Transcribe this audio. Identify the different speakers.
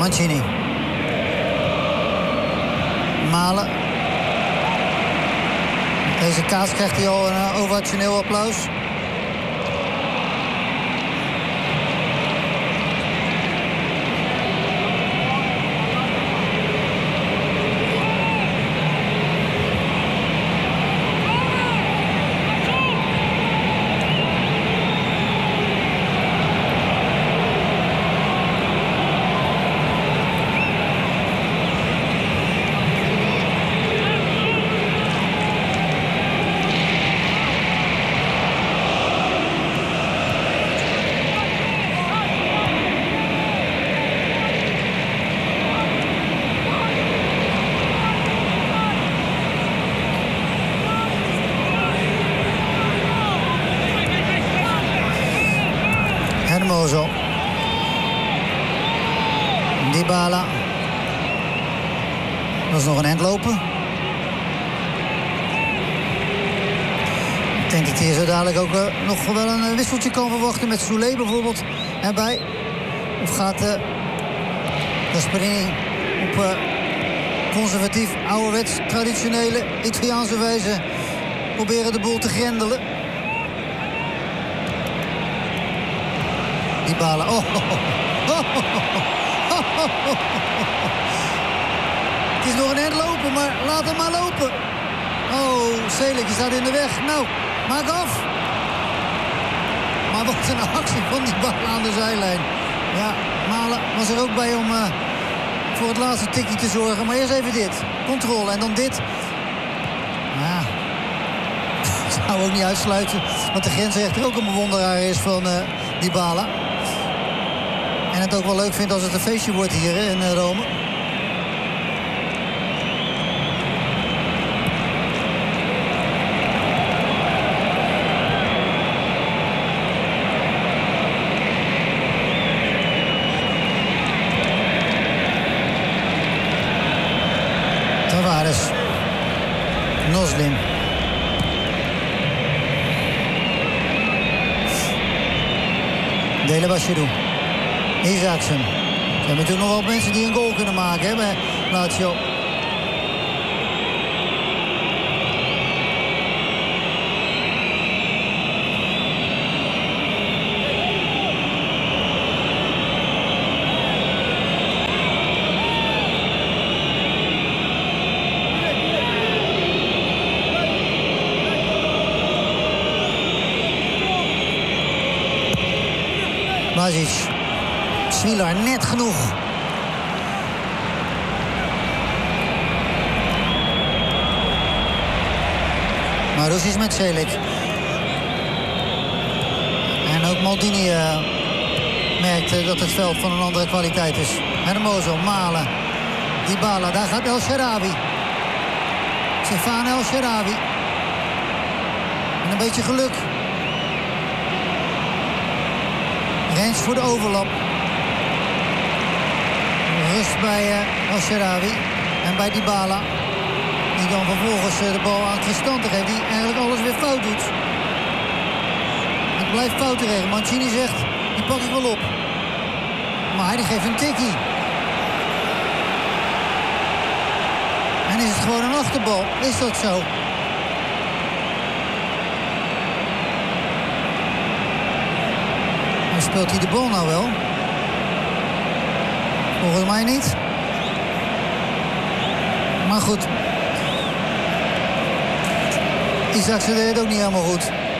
Speaker 1: Mancini. Malen. Deze kaas krijgt hij al een ovationeel applaus. Hermoso. Dybala. Dat is nog een eind lopen. Ik denk dat hij zo dadelijk ook nog wel een wisseltje kan verwachten met Soulé bijvoorbeeld erbij. Of gaat Gasperini op conservatief, ouderwets, traditionele, Italiaanse wijze proberen de boel te grendelen. Dybala. Het is nog een eind lopen, maar laat hem maar lopen. Oh, Celik staat in de weg. Nou, maak af. Maar wat een actie van Dybala aan de zijlijn. Ja, Malen was er ook bij om voor het laatste tikje te zorgen. Maar eerst even dit. Controle en dan dit. Ja. Dat zou ook niet uitsluiten. Want de grensrechter ook een bewonderaar is van Dybala. En het ook wel leuk vindt als het een feestje wordt hier in Rome. Tavares. Noslin. Dele Bachirou. Isaacsen. Er hebben natuurlijk nog wel mensen die een goal kunnen maken hè, bij Lazio. Mazic. Smilar net genoeg. Marus is met Celik. En ook Maldini merkt dat het veld van een andere kwaliteit is. Hermoso, Malen. Dybala, daar gaat El Shaarawy. Stefan El Shaarawy. En een beetje geluk. Rens voor de overlap. Rust bij El Shaarawy en bij Dybala. Die dan vervolgens de bal aan Cristante geeft. Die eigenlijk alles weer fout doet. Het blijft fouten regelen. Mancini zegt, die pak ik wel op. Maar hij geeft een tikkie. En is het gewoon een achterbal? Is dat zo? En speelt hij de bal nou wel? Volgens mij niet. Maar goed. Isaacsen deed het ook niet helemaal goed.